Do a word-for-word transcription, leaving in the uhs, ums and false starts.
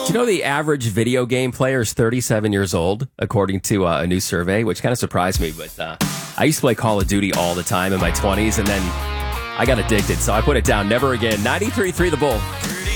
Do you know the average video game player is thirty-seven years old, according to uh, a new survey, which kind of surprised me. But uh, I used to play Call of Duty all the time in my twenties, and then I got addicted, so I put it down. Never again. ninety-three point three The Bull.